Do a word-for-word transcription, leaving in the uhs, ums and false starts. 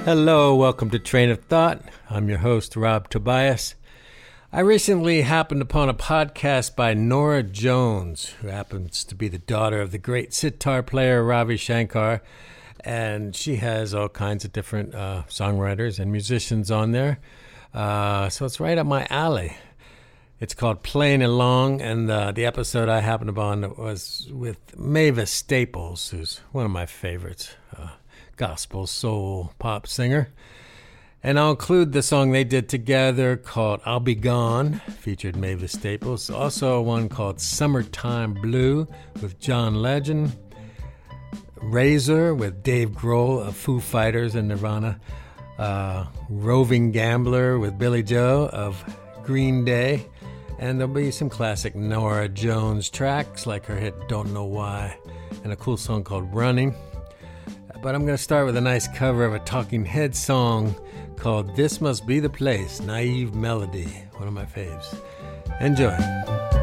Hello, welcome to Train of Thought. I'm your host, Rob Tobias. I recently happened upon a podcast by Norah Jones, who happens to be the daughter of the great sitar player Ravi Shankar, and she has all kinds of different uh, songwriters and musicians on there. Uh, so it's right up my alley. It's called Playing Along, and uh, the episode I happened upon was with Mavis Staples, who's one of my favorites, uh, gospel, soul, pop singer. And I'll include the song they did together called I'll Be Gone, featured Mavis Staples. Also one called Summertime Blue with John Legend. Razor with Dave Grohl of Foo Fighters and Nirvana. Uh, Roving Gambler with Billy Joe of Green Day. And there'll be some classic Norah Jones tracks like her hit Don't Know Why and a cool song called Running. But I'm going to start with a nice cover of a Talking Heads song called This Must Be the Place, Naive Melody, one of my faves. Enjoy.